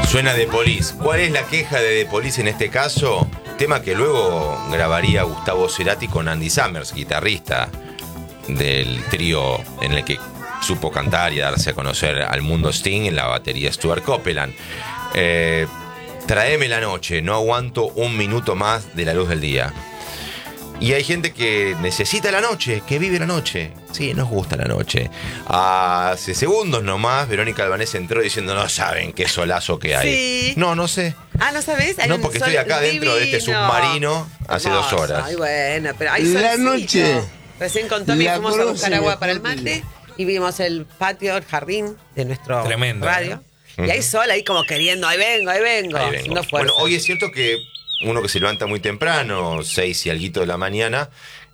Suena The Police. ¿Cuál es la queja de The Police en este caso? Tema que luego grabaría Gustavo Cerati con Andy Summers, guitarrista del trío en el que supo cantar y darse a conocer al mundo Sting, en la batería Stuart Copeland. Tráeme la noche, no aguanto un minuto más de la luz del día. Y hay gente que necesita la noche, que vive la noche. Sí, nos gusta la noche. Hace segundos nomás, Verónica Albanés entró diciendo, no saben qué solazo que hay. Sí. No sé. Ah, ¿no sabés? Hay No, un porque sol estoy acá dentro de este divino. submarino hace Hermoso. 2 horas. Ay, bueno, pero hay La solcito. noche. Recién con Tommy La fuimos a buscar próxima agua para el parte. mate y vimos el patio, el jardín de nuestro Tremendo, radio. Y hay sol ahí como queriendo, ahí vengo. Ahí vengo. haciendo fuerza. Bueno, hoy es cierto que uno que se levanta muy temprano, 6 y alguito de la mañana,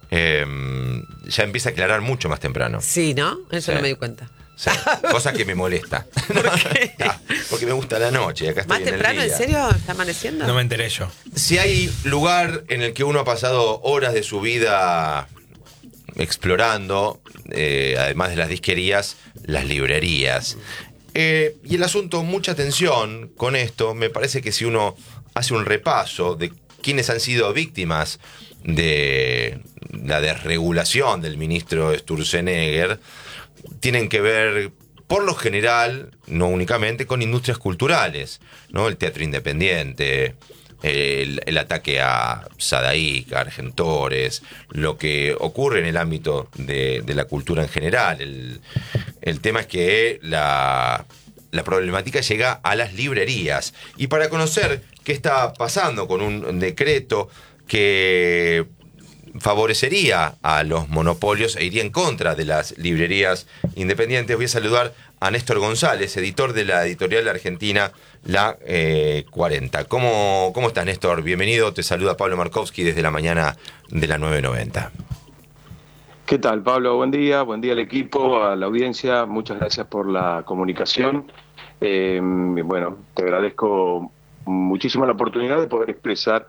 ya empieza a aclarar mucho más temprano. Sí, ¿no? Eso Sí. no me di cuenta. Sí, cosa que me molesta. ¿Por qué? Porque me gusta la noche. Acá estoy ¿Más temprano, el en día. serio? ¿Está amaneciendo? No me enteré yo. Si hay lugar en el que uno ha pasado horas de su vida explorando, además de las disquerías, las librerías. Y el asunto, mucha atención con esto, me parece que si uno hace un repaso de quiénes han sido víctimas de la desregulación del ministro Sturzenegger, tienen que ver, por lo general, no únicamente, con industrias culturales, ¿no? El teatro independiente, el ataque a Sadaik, a Argentores, lo que ocurre en el ámbito de la cultura en general. El tema es que la problemática llega a las librerías. Y para conocer qué está pasando con un decreto que favorecería a los monopolios e iría en contra de las librerías independientes, voy a saludar a Néstor González, editor de la editorial argentina La 40. ¿Cómo estás, Néstor? Bienvenido, te saluda Pablo Markovsky desde la mañana de la 990. ¿Qué tal, Pablo? Buen día al equipo, a la audiencia, muchas gracias por la comunicación. Bueno, te agradezco muchísimo la oportunidad de poder expresar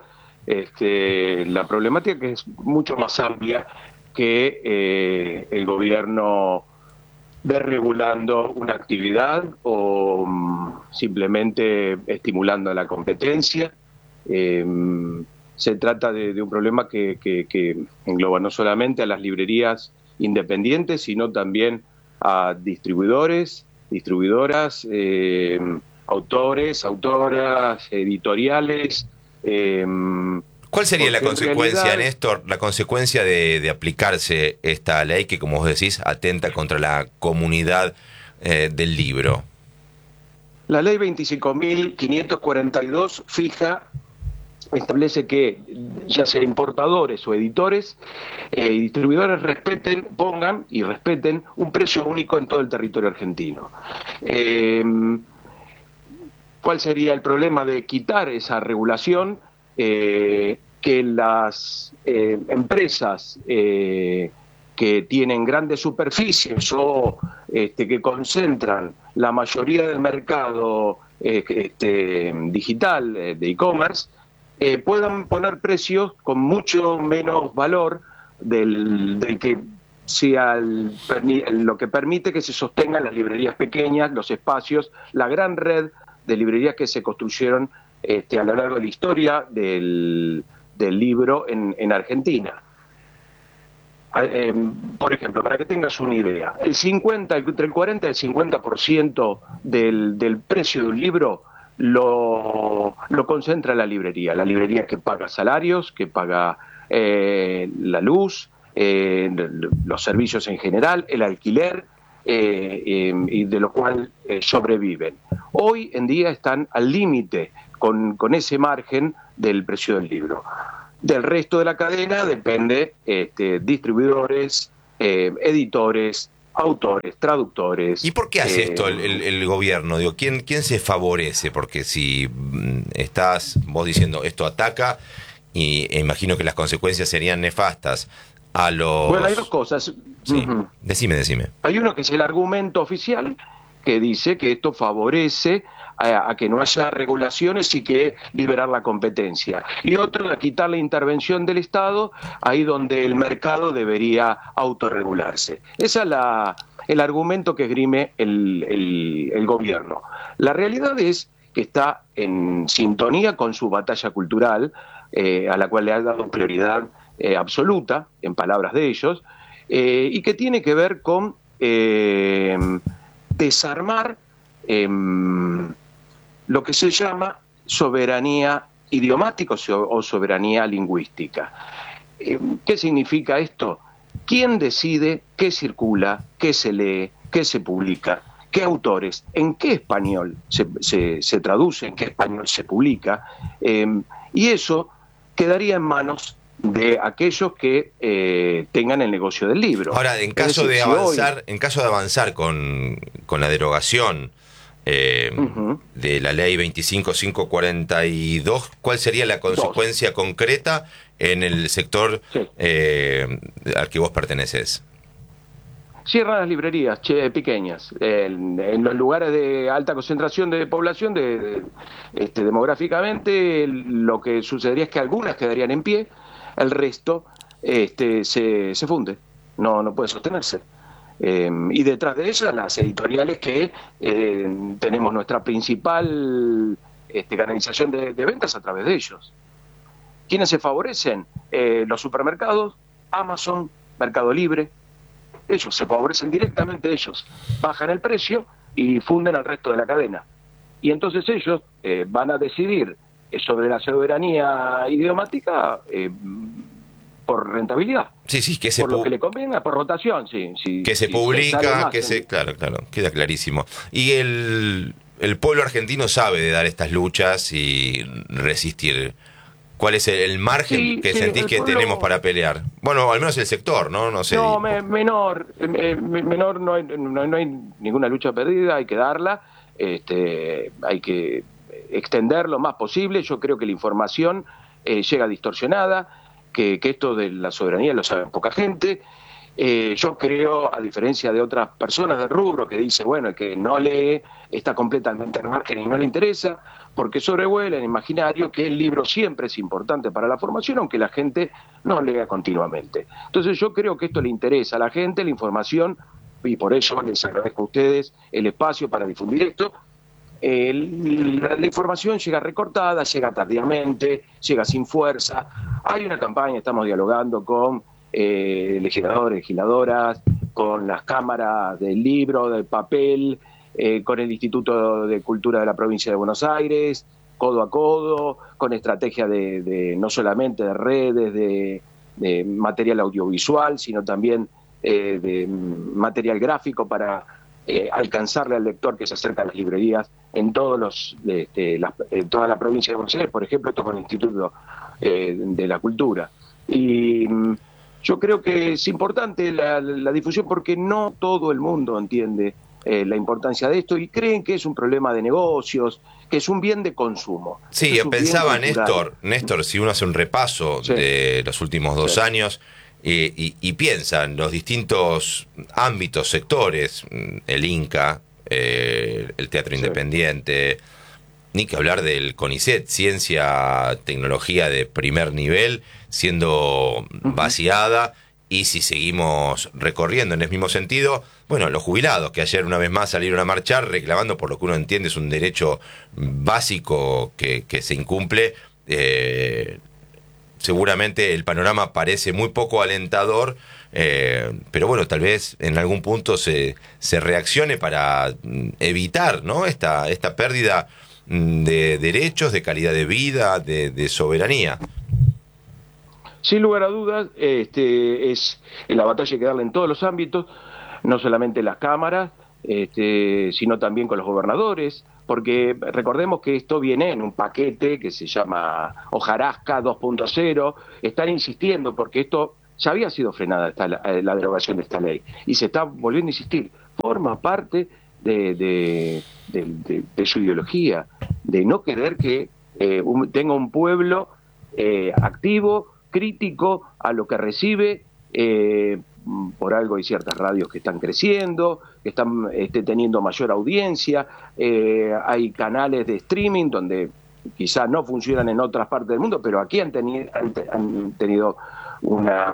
la problemática, que es mucho más amplia que el gobierno desregulando una actividad o simplemente estimulando la competencia. Se trata de un problema que engloba no solamente a las librerías independientes, sino también a distribuidores, distribuidoras, autores, autoras, editoriales. ¿Cuál sería la porque en consecuencia, realidad, Néstor, la consecuencia de aplicarse esta ley que, como vos decís, atenta contra la comunidad del libro? La ley 25.542 establece que ya sea importadores o editores y distribuidores pongan y respeten un precio único en todo el territorio argentino. ¿Cuál sería el problema de quitar esa regulación? Que las empresas que tienen grandes superficies o que concentran la mayoría del mercado digital de e-commerce puedan poner precios con mucho menos valor del que sea lo que permite que se sostengan las librerías pequeñas, los espacios, la gran red de librerías que se construyeron a lo largo de la historia del libro en Argentina. Por ejemplo, para que tengas una idea, entre el 40 y el 50% del precio de un libro lo concentra la librería que paga salarios, que paga la luz, los servicios en general, el alquiler, y de lo cual sobreviven. Hoy en día están al límite con ese margen del precio del libro. Del resto de la cadena depende distribuidores, editores, autores, traductores. ¿Y por qué hace esto el gobierno? Digo, ¿quién se favorece? Porque si estás vos diciendo esto ataca, y imagino que las consecuencias serían nefastas a los... Bueno, hay dos cosas. Sí. Decime. Hay uno que es el argumento oficial, que dice que esto favorece a que no haya regulaciones y que liberar la competencia. Y otro, a quitar la intervención del Estado, ahí donde el mercado debería autorregularse. Ese es el argumento que esgrime el gobierno. La realidad es que está en sintonía con su batalla cultural, a la cual le ha dado prioridad absoluta, en palabras de ellos, y que tiene que ver con desarmar lo que se llama soberanía idiomática o soberanía lingüística. ¿Qué significa esto? ¿Quién decide qué circula, qué se lee, qué se publica, qué autores, en qué español se traduce, en qué español se publica? Y eso quedaría en manos de aquellos que tengan el negocio del libro. Ahora, en caso de avanzar con la derogación de la ley 25.542, ¿cuál sería la consecuencia concreta en el sector al que vos perteneces? Cierran las librerías pequeñas en los lugares de alta concentración de población. Demográficamente, lo que sucedería es que algunas quedarían en pie, el resto se funde, no puede sostenerse. Y detrás de ellas las editoriales que tenemos nuestra principal canalización de ventas a través de ellos. ¿Quiénes se favorecen? Los supermercados, Amazon, Mercado Libre. Ellos se favorecen directamente, ellos bajan el precio y funden al resto de la cadena. Y entonces ellos van a decidir sobre la soberanía idiomática por rentabilidad. Sí, que por lo que le convenga, por rotación, que se publica, claro, queda clarísimo. Y el pueblo argentino sabe de dar estas luchas y resistir. ¿Cuál es el margen que sentís que tenemos para pelear? Bueno, al menos el sector, ¿no? No sé. No, menor, no hay ninguna lucha perdida, hay que darla, hay que extender lo más posible. Yo creo que la información llega distorsionada, que esto de la soberanía lo sabe poca gente. Yo creo, a diferencia de otras personas del rubro que dicen, bueno, el que no lee está completamente al margen y no le interesa, porque sobrevuela el imaginario que el libro siempre es importante para la formación, aunque la gente no lea continuamente. Entonces yo creo que esto le interesa a la gente, la información, y por eso les agradezco a ustedes el espacio para difundir esto. La información llega recortada, llega tardíamente, llega sin fuerza. Hay una campaña, estamos dialogando con legisladores, legisladoras, con las cámaras del libro, del papel, con el Instituto de Cultura de la Provincia de Buenos Aires, codo a codo, con estrategia no solamente de redes, de material audiovisual, sino también de material gráfico para alcanzarle al lector que se acerca a las librerías en toda la provincia de Buenos Aires, por ejemplo, esto con el Instituto de la Cultura. Y yo creo que es importante la difusión porque no todo el mundo entiende la importancia de esto y creen que es un problema de negocios, que es un bien de consumo. Sí, pensaba Néstor, si uno hace un repaso de los últimos 2 años y piensa en los distintos ámbitos, sectores, el Inca, el teatro independiente, ni que hablar del CONICET, ciencia, tecnología de primer nivel, siendo vaciada. Y si seguimos recorriendo en el mismo sentido, bueno, los jubilados que ayer una vez más salieron a marchar reclamando por lo que uno entiende es un derecho básico que se incumple, seguramente el panorama parece muy poco alentador, pero bueno, tal vez en algún punto se reaccione para evitar, ¿no?, esta pérdida de derechos, de calidad de vida, de soberanía. Sin lugar a dudas, es la batalla que darle en todos los ámbitos, no solamente las cámaras, sino también con los gobernadores, porque recordemos que esto viene en un paquete que se llama Hojarasca 2.0, están insistiendo porque esto ya había sido frenada la derogación de esta ley, y se está volviendo a insistir, forma parte de su ideología, de no querer que tenga un pueblo activo, crítico a lo que recibe. Por algo hay ciertas radios que están creciendo, que están teniendo mayor audiencia, hay canales de streaming donde quizás no funcionan en otras partes del mundo, pero aquí han tenido una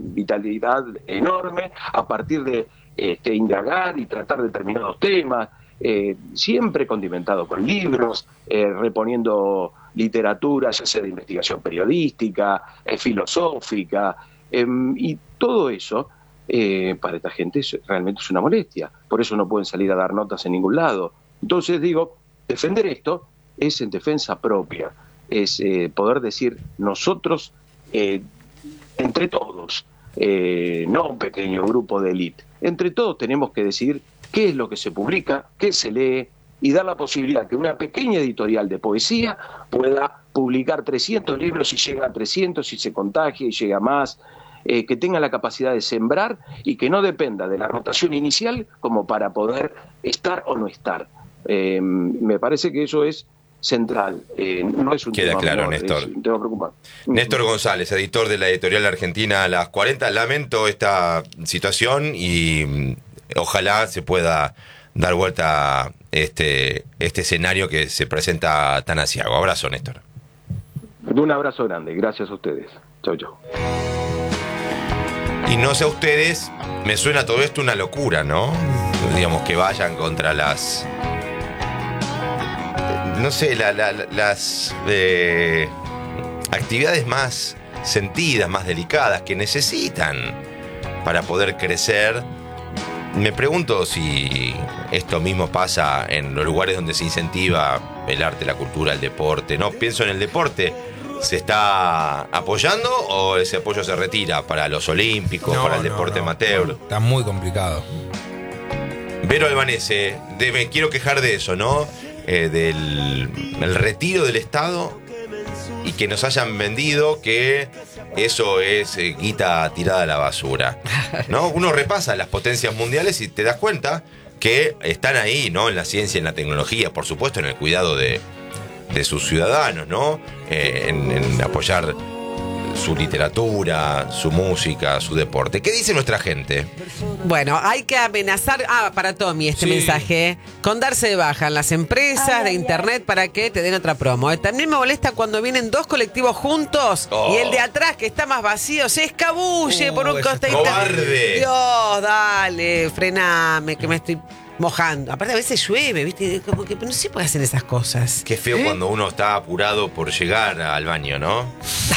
vitalidad enorme a partir de indagar y tratar determinados temas. siempre condimentado con libros, reponiendo literatura, ya sea de investigación periodística, filosófica, y todo eso para esta gente realmente es una molestia. Por eso no pueden salir a dar notas en ningún lado. Entonces digo, defender esto es en defensa propia, es poder decir nosotros, entre todos, no un pequeño grupo de élite, entre todos tenemos que decidir qué es lo que se publica, qué se lee, y dar la posibilidad que una pequeña editorial de poesía pueda publicar 300 libros y llega a 300 y se contagia y llega más, que tenga la capacidad de sembrar y que no dependa de la rotación inicial como para poder estar o no estar. Me parece que eso es central, no es un Queda tema claro, menor, Néstor. es un tema preocupante. Néstor González, editor de la editorial argentina Las 40. Lamento esta situación y ojalá se pueda dar vuelta este escenario que se presenta tan aciago. Abrazo, Néstor. Un abrazo grande, gracias a ustedes. Chau, chau. Y no sé a ustedes, me suena todo esto una locura, ¿no? Digamos que vayan contra las... No sé, las actividades más sentidas, más delicadas, que necesitan para poder crecer. Me pregunto si esto mismo pasa en los lugares donde se incentiva el arte, la cultura, el deporte, ¿no? Pienso en el deporte. ¿Se está apoyando o ese apoyo se retira para los olímpicos, para el deporte amateur? Está muy complicado. Vero Albanese, me quiero quejar de eso, ¿no? Del retiro del Estado y que nos hayan vendido que eso es guita tirada a la basura, ¿no? Uno repasa las potencias mundiales y te das cuenta que están ahí, ¿no? En la ciencia, en la tecnología, por supuesto, en el cuidado de sus ciudadanos, ¿no? En apoyar su literatura, su música, su deporte. ¿Qué dice nuestra gente? Bueno, hay que amenazar, para Tommy mensaje, con darse de baja en las empresas de internet para que te den otra promo. También me molesta cuando vienen dos colectivos juntos y el de atrás, que está más vacío, se escabulle por un costadito. ¡Cobarde! Dios, dale, frename, que me estoy mojando. Aparte a veces llueve, ¿viste? Como que no se puede hacer esas cosas. Qué feo cuando uno está apurado por llegar al baño, ¿no?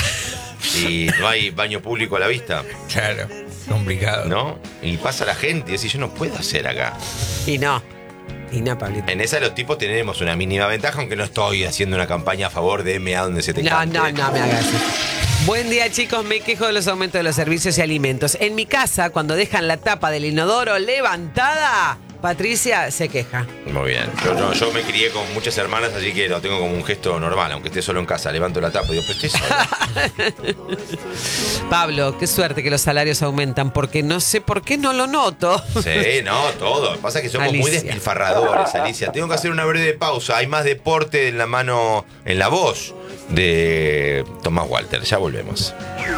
Y no hay baño público a la vista. Claro, complicado. ¿No? Y pasa la gente y dice, yo no puedo hacer acá. Y no, Pablito. En esa los tipos tenemos una mínima ventaja, aunque no estoy haciendo una campaña a favor de a donde se te cante. No me hagas eso. Buen día, chicos. Me quejo de los aumentos de los servicios y alimentos. En mi casa, cuando dejan la tapa del inodoro levantada, Patricia se queja. Muy bien. Yo me crié con muchas hermanas, así que lo tengo como un gesto normal. Aunque esté solo en casa, levanto la tapa y digo, pues estoy solo. Pablo, qué suerte que los salarios aumentan, porque no sé por qué no lo noto. Sí, no, todo. Pasa que somos muy despilfarradores, Alicia. Tengo que hacer una breve pausa. Hay más deporte en la mano, en la voz de Tomás Walter. Ya volvemos.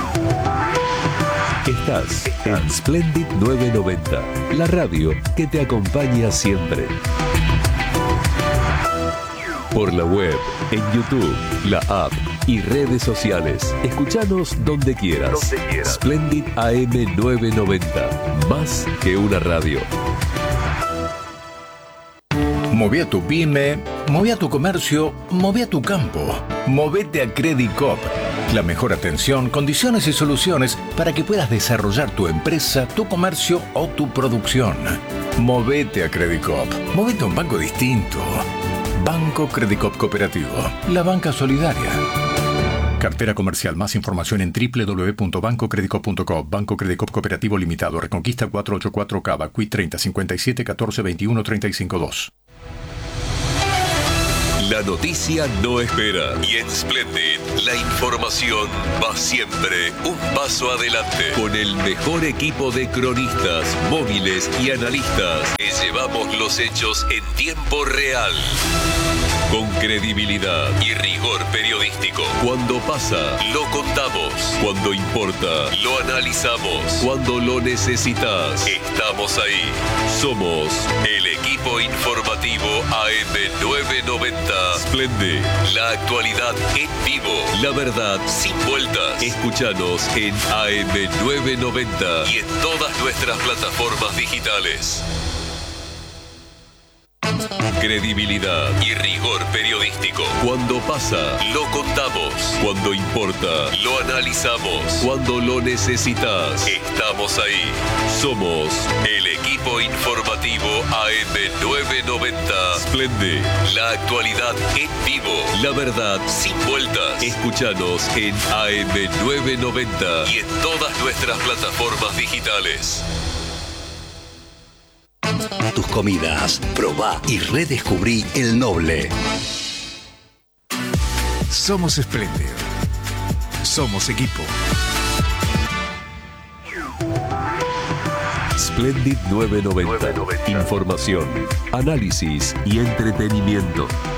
Estás en Splendid 990, la radio que te acompaña siempre. Por la web, en YouTube, la app y redes sociales. Escuchanos donde quieras. Splendid AM 990, más que una radio. Moví a tu pyme, moví a tu comercio, moví a tu campo. Movete a Credit Coop. La mejor atención, condiciones y soluciones para que puedas desarrollar tu empresa, tu comercio o tu producción. Movete a Credit Coop. Movete a un banco distinto. Banco Credit Coop Cooperativo. La banca solidaria. Cartera comercial. Más información en www.bancocreditcoop.com. Banco Credit Coop Cooperativo Limitado. Reconquista 484 Cava. Quit 30 57 14 21 35 2. La noticia no espera. Y en Splendid, la información va siempre un paso adelante. Con el mejor equipo de cronistas, móviles y analistas que llevamos los hechos en tiempo real. Con credibilidad y rigor periodístico. Cuando pasa, lo contamos. Cuando importa, lo analizamos. Cuando lo necesitas, estamos ahí. Somos el equipo informativo AM990. Splendid, la actualidad en vivo. La verdad sin vueltas. Escúchanos en AM990 y en todas nuestras plataformas digitales. Credibilidad y rigor periodístico. Cuando pasa, lo contamos. Cuando importa, lo analizamos. Cuando lo necesitas, estamos ahí. Somos el equipo informativo AM990. Splendid. La actualidad en vivo. La verdad sin vueltas. Escúchanos en AM990 y en todas nuestras plataformas digitales. Tus comidas, probá y redescubrí el Noble. Somos Splendid. Somos equipo. Splendid 990. Información, análisis y entretenimiento.